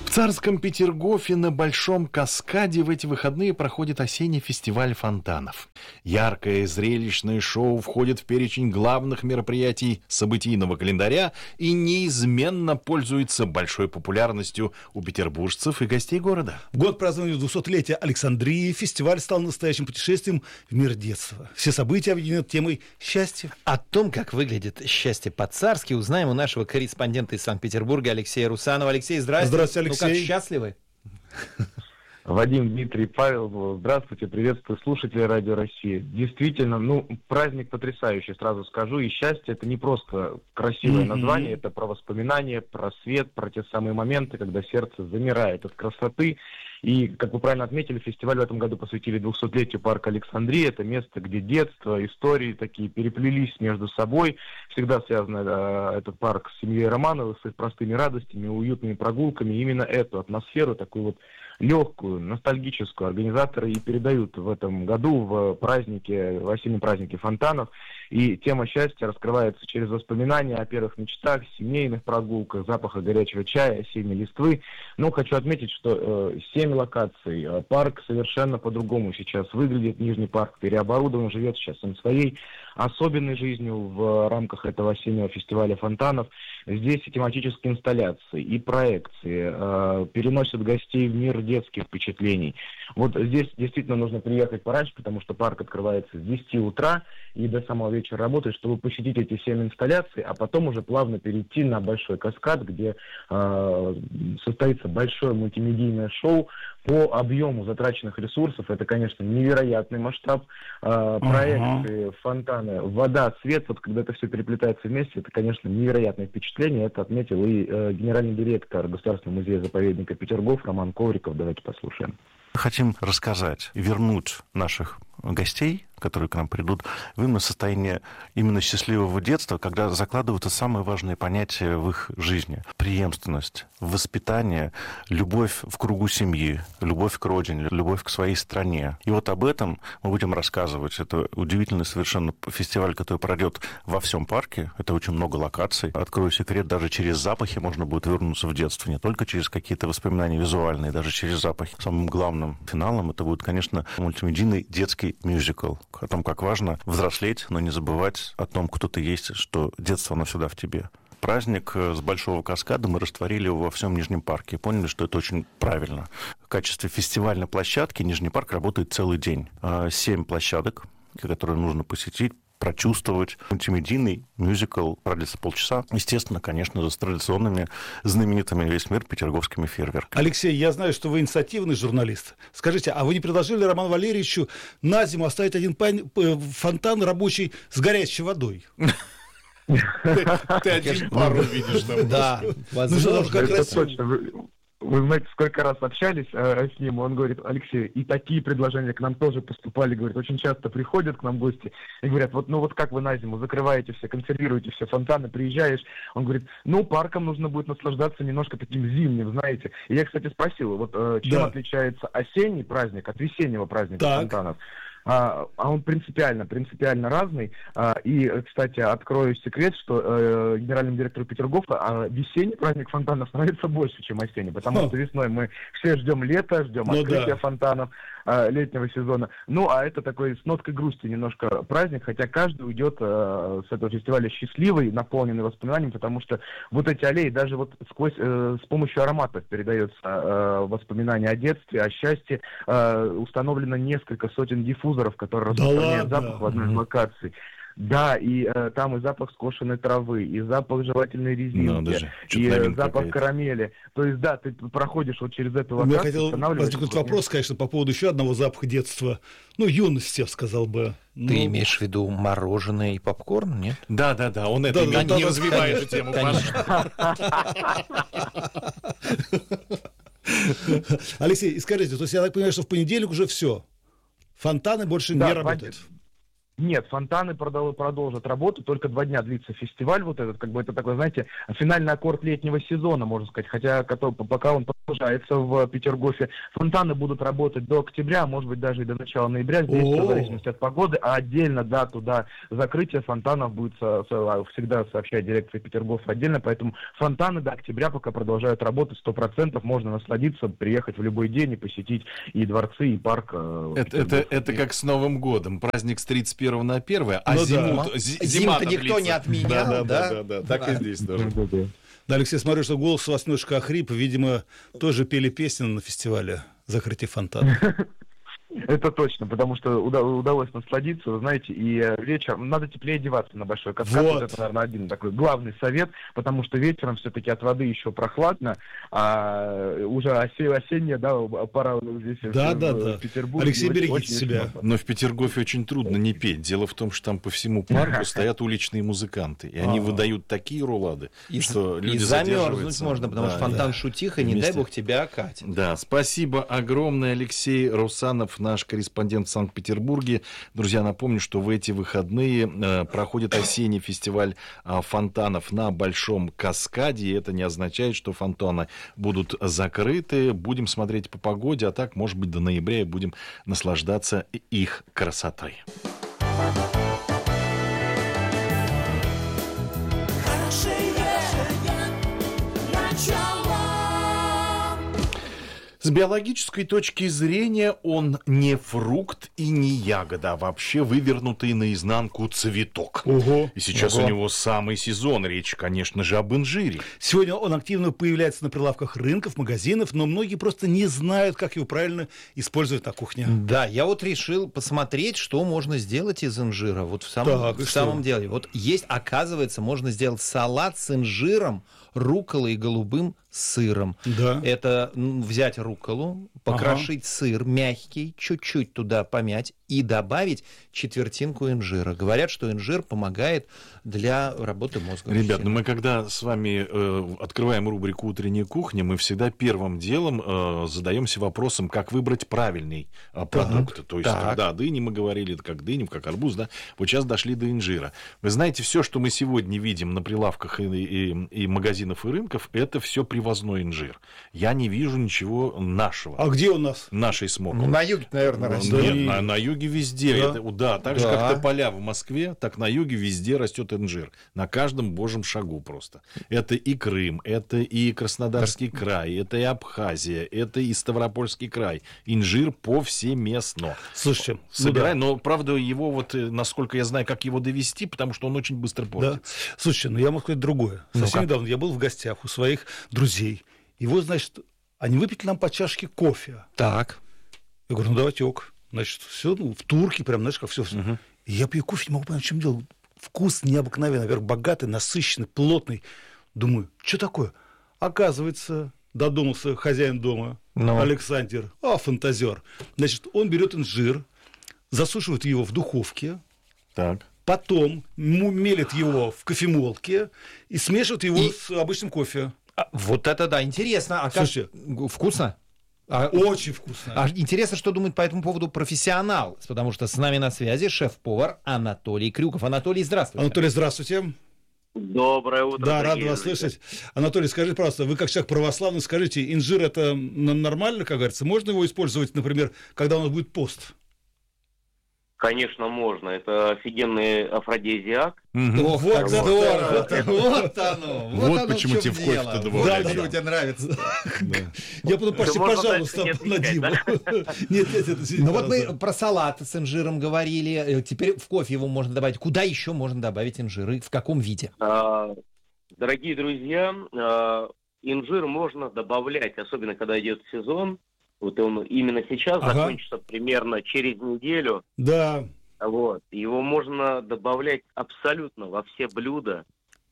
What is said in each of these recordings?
В Царском Петергофе на Большом Каскаде в эти выходные проходит осенний фестиваль фонтанов. Яркое зрелищное шоу входит в перечень главных мероприятий событийного календаря и неизменно пользуется большой популярностью у петербуржцев и гостей города. В год празднования 200-летия Александрии фестиваль стал настоящим путешествием в мир детства. Все события объединены темой счастья. О том, как выглядит счастье по-царски, узнаем у нашего корреспондента из Санкт-Петербурга Алексея Русанова. Алексей, здравствуйте. Здравствуйте, Алексей. Ну как, счастливы? Вадим, Дмитрий, Павел, здравствуйте, приветствую слушателей Радио России. Действительно, праздник потрясающий, сразу скажу, и счастье — это не просто красивое название, это про воспоминания, про свет, про те самые моменты, когда сердце замирает от красоты. И, как вы правильно отметили, фестиваль в этом году посвятили 200-летию парка Александрия. Это место, где детство, истории такие переплелись между собой. Всегда связан этот парк с семьей Романовых, с их простыми радостями, уютными прогулками. Именно эту атмосферу, такую вот легкую, ностальгическую, организаторы и передают в этом году в осеннем празднике фонтанов. И тема счастья раскрывается через воспоминания о первых мечтах, семейных прогулках, запахах горячего чая, осенней листвы. Но хочу отметить, что 7 локаций. Парк совершенно по-другому сейчас выглядит. Нижний парк переоборудован, живет сейчас он своей особенной жизнью в рамках этого осеннего фестиваля фонтанов. Здесь и тематические инсталляции, и проекции переносят гостей в мир детских впечатлений. Вот здесь действительно нужно приехать пораньше, потому что парк открывается с 10 утра и до самого вечера работает, чтобы посетить эти 7 инсталляций, а потом уже плавно перейти на Большой Каскад, где состоится большое мультимедийное шоу. По объему затраченных ресурсов это, конечно, невероятный масштаб. Проекты, фонтаны, вода, свет, вот когда это все переплетается вместе, это, конечно, невероятное впечатление. Это отметил и генеральный директор Государственного музея-заповедника Петергоф Роман Ковриков. Давайте послушаем. Хотим рассказать, вернуть наших гостей, которые к нам придут, в именно состояние именно счастливого детства, когда закладываются самые важные понятия в их жизни. Преемственность, воспитание, любовь в кругу семьи, любовь к родине, любовь к своей стране. И вот об этом мы будем рассказывать. Это удивительный совершенно фестиваль, который пройдет во всем парке. Это очень много локаций. Открою секрет, даже через запахи можно будет вернуться в детство. Не только через какие-то воспоминания визуальные, даже через запахи. Самым главным финалом это будет, конечно, мультимедийный детский мюзикл о том, как важно взрослеть, но не забывать о том, кто ты есть, что детство, оно всегда в тебе. Праздник с Большого Каскада мы растворили его во всем Нижнем парке и поняли, что это очень правильно. В качестве фестивальной площадки Нижний парк работает целый день. 7 площадок, которые нужно посетить, прочувствовать. Мультимедийный мюзикл продлится полчаса. Естественно, конечно же, с традиционными, знаменитыми весь мир петерговскими фейерверками. Алексей, я знаю, что вы инициативный журналист. Скажите, а вы не предложили Роману Валерьевичу на зиму оставить один фонтан рабочий с горячей водой? Ты один пару видишь там. Да, возможно. Вы знаете, сколько раз общались с ним, он говорит: Алексей, и такие предложения к нам тоже поступали, говорит, очень часто приходят к нам гости и говорят, вот как вы на зиму закрываете все, консервируете все фонтаны, приезжаешь, он говорит, парком нужно будет наслаждаться немножко таким зимним, знаете. И я, кстати, спросил, чем отличается осенний праздник от весеннего праздника фонтанов? А он принципиально разный. И, кстати, открою секрет, что генеральному директору Петергофа весенний праздник фонтанов нравится больше, чем осенний, потому что весной мы все ждем лета, ждем открытия фонтанов летнего сезона. А это такой с ноткой грусти немножко праздник, хотя каждый уйдет с этого фестиваля счастливый, наполненный воспоминаниями, потому что вот эти аллеи даже сквозь с помощью ароматов передается воспоминания о детстве, о счастье. Установлено несколько сотен диффузоров, которые распространяют запах в одной из локаций. Да, и там и запах скошенной травы, и запах жевательной резинки, и запах карамели. То есть, да, ты проходишь через эту локацию. Я хотел возникнуть вопрос, конечно, по поводу еще одного запаха детства. Юности, я сказал бы. Ты имеешь в виду мороженое и попкорн, нет? Да, он это не развивает эту тему. Алексей, скажите, то есть я так понимаю, что в понедельник уже все? Фонтаны больше не работают? Нет, фонтаны продолжат работу, только 2 дня длится фестиваль вот этот, как бы это такой, знаете, финальный аккорд летнего сезона, можно сказать, хотя пока он продолжается в Петергофе. Фонтаны будут работать до октября, может быть, даже и до начала ноября, здесь все в зависимости от погоды, а отдельно дату закрытия фонтанов будет всегда сообщать дирекция Петергофа отдельно, поэтому фонтаны до октября пока продолжают работать 100%, можно насладиться, приехать в любой день и посетить и дворцы, и парк. Это как с Новым годом, праздник с 31 на 1, а зима-то никто не отменял, да, так и здесь тоже. Да, Алексей, смотрю, что голос у вас немножко охрип. Видимо, тоже пели песни на фестивале «Закрытие фонтана». Это точно, потому что удалось насладиться, вы знаете, и вечером надо теплее одеваться на большой каскад. Вот. Это, наверное, один такой главный совет, потому что вечером все-таки от воды еще прохладно, а уже осенняя, пора здесь в Петербурге. Алексей, берегите себя. Но в Петергофе очень трудно не петь. Дело в том, что там по всему парку стоят уличные музыканты, и они выдают такие рулады, что люди задерживаются. И замерзнуть можно, потому что фонтан шутиха, не дай бог тебя окатит. Да, спасибо огромное, Алексей Русанов, наш корреспондент в Санкт-Петербурге. Друзья, напомню, что в эти выходные проходит осенний фестиваль фонтанов на Большом Каскаде, и это не означает, что фонтаны будут закрыты. Будем смотреть по погоде, а так, может быть, до ноября и будем наслаждаться их красотой. С биологической точки зрения он не фрукт и не ягода, а вообще вывернутый наизнанку цветок. Ого. И сейчас у него самый сезон. Речь, конечно же, об инжире. Сегодня он активно появляется на прилавках рынков, магазинов, но многие просто не знают, как его правильно использовать на кухне. Да, я вот решил посмотреть, что можно сделать из инжира. Вот в самом деле. Вот есть, оказывается, можно сделать салат с инжиром, рукколой и голубым сыром. Да. Это взять рукколу, покрошить сыр мягкий, чуть-чуть туда помять и добавить четвертинку инжира. Говорят, что инжир помогает для работы мозга. Ребят, мы когда с вами открываем рубрику «Утренняя кухня», мы всегда первым делом задаемся вопросом, как выбрать правильный продукт. То есть, когда о дыне мы говорили, это как дыня, как арбуз, да? Вот сейчас дошли до инжира. Вы знаете, все, что мы сегодня видим на прилавках и магазинов, и рынков, это все привозной инжир. Я не вижу ничего нашего. А где у нас? Нашей смоквы. На юге, наверное, растет. Нет, на юге везде. Так же, как тополя в Москве, так на юге везде растет инжир. На каждом божьем шагу просто. Это и Крым, это и Краснодарский край, это и Абхазия, это и Ставропольский край. Инжир повсеместно. Слушайте, собирай, но, правда, его вот, насколько я знаю, как его довести, потому что он очень быстро портится. Да. Слушайте, я могу сказать другое. Совсем недавно я был в гостях у своих друзей. И вот, значит, они выпили нам по чашке кофе. Так. Я говорю, давайте ок. Значит, все, в турке прям, знаешь, как все. И я пью кофе, не могу понять, в чем дело. Вкус необыкновенный, во-первых, богатый, насыщенный, плотный. Думаю, что такое? Оказывается, додумался хозяин дома, Александр, фантазер. Значит, он берет инжир, засушивает его в духовке. Так. Потом мелит его в кофемолке и смешивает его с обычным кофе. Вот это да, интересно. А слушайте, вкусно? Очень вкусно. Интересно, что думает по этому поводу профессионал, потому что с нами на связи шеф-повар Анатолий Крюков. Анатолий, здравствуйте. Анатолий, здравствуйте. Доброе утро. Да, рад вас слышать. Анатолий, скажите, пожалуйста, вы как человек православный, скажите, инжир это нормально, как говорится? Можно его использовать, например, когда у нас будет пост? Конечно, можно. Это офигенный афродизиак. Вот здорово! Вот оно! Вот почему тебе в кофе-то добавляют. Да, тебе нравится. Я потом почти, пожалуйста, надим. Нет, ну вот мы про салат с инжиром говорили. Теперь в кофе его можно добавить. Куда еще можно добавить инжиры? В каком виде? Дорогие друзья, инжир можно добавлять, особенно когда идет сезон. Вот он именно сейчас закончится примерно через неделю. Да. Вот. Его можно добавлять абсолютно во все блюда.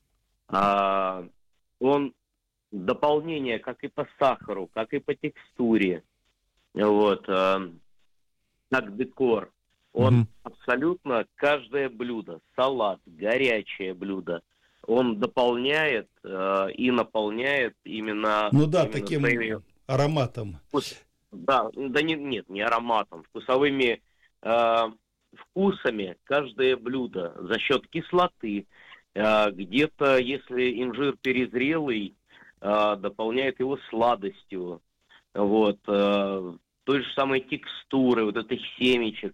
Он дополнение как и по сахару, как и по текстуре. Вот. Как декор. Он абсолютно каждое блюдо, салат, горячее блюдо, он дополняет и наполняет именно... Ну да, именно таким своими... ароматом. Да, нет, не ароматом, вкусовыми вкусами каждое блюдо за счет кислоты. Где-то, если инжир перезрелый, дополняет его сладостью. Вот. Той же самой текстуры, вот этих семечек,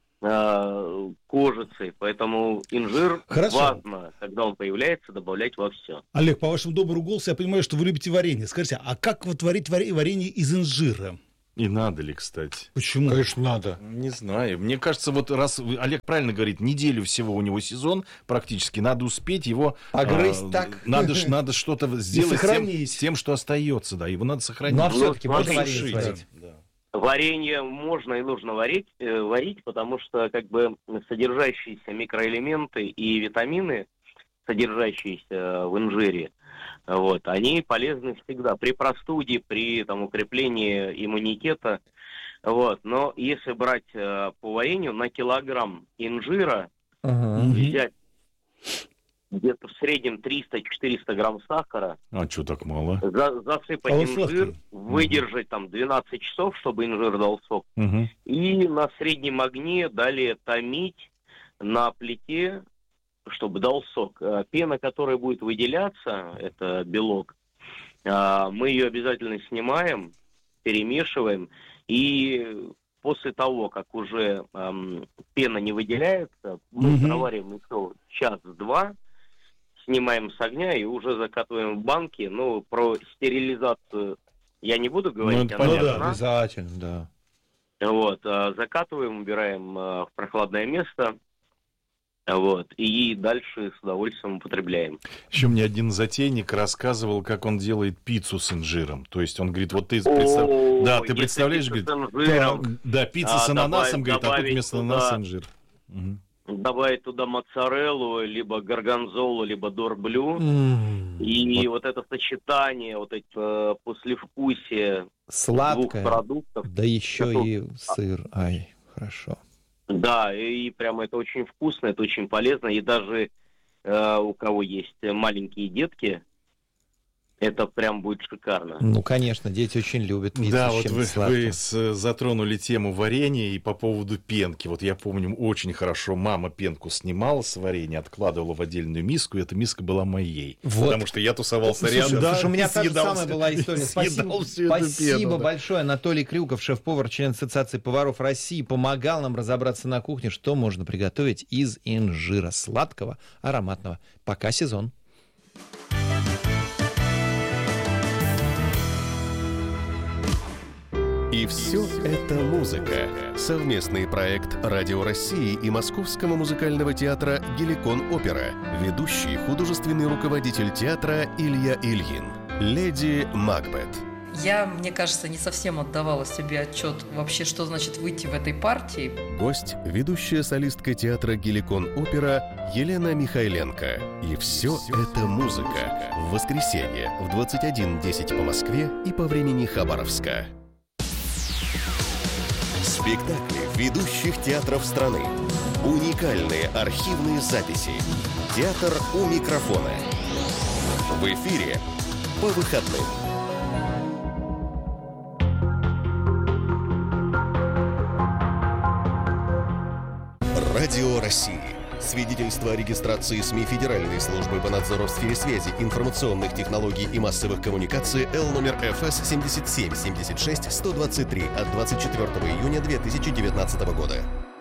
кожицей. Поэтому инжир важно, когда он появляется, добавлять во все. Олег, по вашему доброму голосу я понимаю, что вы любите варенье. Скажите, а как вот варить варенье из инжира? И надо ли, кстати? Почему? Конечно, надо. Не знаю. Мне кажется, вот раз Олег правильно говорит, неделю всего у него сезон практически, надо успеть его... Огрызть так. Надо что-то сделать с тем, что остается. Да, его надо сохранить. Ну, а все-таки можно варенье сварить. Да. Варенье можно и нужно варить, потому что как бы содержащиеся микроэлементы и витамины, содержащиеся в инжире, вот, они полезны всегда при простуде, при укреплении иммунитета. Вот. Но если брать по варенью, на килограмм инжира взять где-то в среднем 300-400 грамм сахара. А что так мало? Засыпать инжир, выдержать 12 часов, чтобы инжир дал сок. И на среднем огне далее томить на плите, чтобы дал сок. Пена, которая будет выделяться, это белок, мы ее обязательно снимаем, перемешиваем, и после того, как уже пена не выделяется, мы провариваем еще час-два, снимаем с огня и уже закатываем в банки. Ну, про стерилизацию я не буду говорить. Ну, понятно, обязательно, да. Вот, закатываем, убираем в прохладное место. Вот, и дальше с удовольствием употребляем. Еще мне один затейник рассказывал, как он делает пиццу с инжиром. То есть он говорит, вот ты представляешь, говорит, да, пицца с ананасом, говорит, а тут вместо ананаса инжир. Добавить туда моцареллу, либо горгонзолу, либо дорблю. И вот это сочетание, вот эти послевкусие двух продуктов. Да еще и сыр. Ай, хорошо. Да, и прямо это очень вкусно, это очень полезно. И даже у кого есть маленькие детки, это прям будет шикарно. Ну, конечно, дети очень любят пиццу. Да, вот вы затронули тему варенья и по поводу пенки. Вот я помню, очень хорошо мама пенку снимала с варенья, откладывала в отдельную миску, и эта миска была моей. Вот. Потому что я тусовался рядом. Слушай, у меня та же самая была история. Спасибо большое. Анатолий Крюков, шеф-повар, член Ассоциации поваров России, помогал нам разобраться на кухне, что можно приготовить из инжира сладкого, ароматного. Пока сезон. И все это музыка. Совместный проект Радио России и Московского музыкального театра «Геликон Опера». Ведущий художественный руководитель театра Илья Ильин. Леди Макбет. Я, мне кажется, не совсем отдавала себе отчет вообще, что значит выйти в этой партии. Гость – ведущая солистка театра «Геликон Опера» Елена Михайленко. И все это музыка. В воскресенье в 21:10 по Москве и по времени Хабаровска. Спектакли ведущих театров страны. Уникальные архивные записи. Театр у микрофона. В эфире по выходным. Радио России. Свидетельство о регистрации СМИ Федеральной службы по надзору в сфере связи, информационных технологий и массовых коммуникаций Л номер ФС 77 76 123 от 24 июня 2019 года.